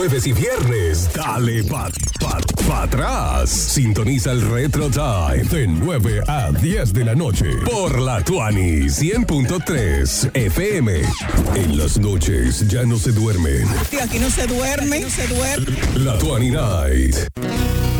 Jueves y viernes, dale pa atrás. Sintoniza el Retro Time de 9 a 10 de la noche por la Tuani 100.3 FM. En las noches ya no se duermen. Aquí no se duerme, La Tuani Night.